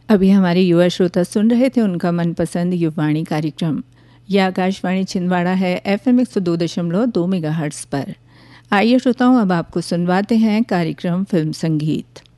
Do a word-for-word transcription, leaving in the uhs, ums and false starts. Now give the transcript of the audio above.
अभी हमारे युवा श्रोता सुन रहे थे उनका मनपसंद युवाणी कार्यक्रम। यह आकाशवाणी छिंदवाड़ा है, एफएम एक सौ दो दशमलव दो मेगाहर्ट्ज़ पर। आइए श्रोताओं, अब आपको सुनवाते हैं कार्यक्रम फिल्म संगीत।